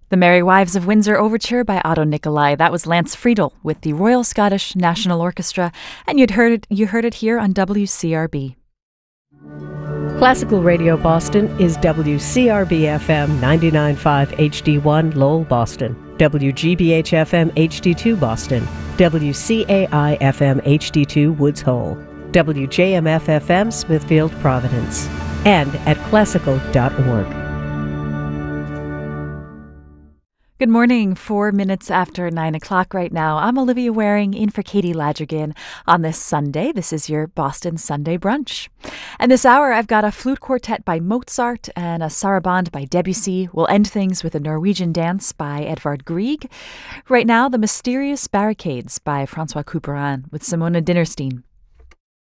The Merry Wives of Windsor Overture by Otto Nicolai. That was Lance Friedel with the Royal Scottish National Orchestra, and you heard it here on WCRB. Classical Radio Boston is WCRB-FM 99.5 HD1 Lowell, Boston, WGBH-FM HD2 Boston, WCAI-FM HD2 Woods Hole, WJMF-FM Smithfield, Providence, and at classical.org. Good morning, 4 minutes after 9 o'clock right now. I'm Olivia Waring in for Katie Ladrigan on this Sunday. This is your Boston Sunday Brunch. And this hour, I've got a flute quartet by Mozart and a sarabande by Debussy. We'll end things with a Norwegian dance by Edvard Grieg. Right now, The Mysterious Barricades by Francois Couperin with Simona Dinnerstein.